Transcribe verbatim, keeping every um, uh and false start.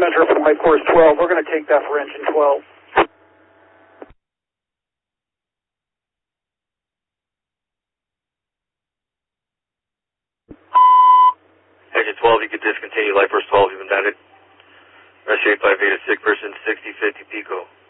measure for my course twelve. We're going to take that for engine twelve. Engine twelve, you can discontinue. Light Force twelve, you've been vetted. Rescue eight five eight, a sick person, sixty fifty Pico.